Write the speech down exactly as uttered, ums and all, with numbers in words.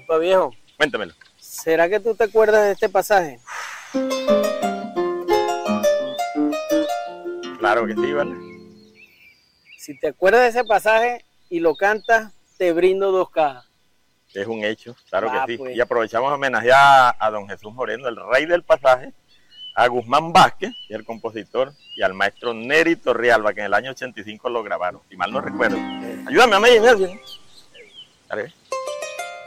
Disculpa, viejo. Cuéntamelo. ¿Será que tú te acuerdas de este pasaje? Claro que sí, ¿vale? Si te acuerdas de ese pasaje y lo cantas, te brindo dos cajas. Es un hecho, claro Ah, que sí. pues. Y aprovechamos a homenajear a, a don Jesús Moreno, el rey del pasaje, a Guzmán Vázquez, y el compositor, y al maestro Neri Torrealba, que en el año ochenta y cinco lo grabaron, si mal no recuerdo. Ayúdame a mí, Melvin. Dale.